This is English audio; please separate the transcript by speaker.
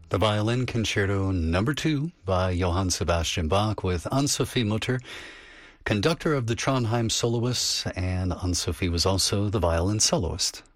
Speaker 1: The Violin Concerto Number 2 by Johann Sebastian Bach with Anne-Sophie Mutter, conductor of the Trondheim Soloists, and Anne-Sophie was also the violin soloist.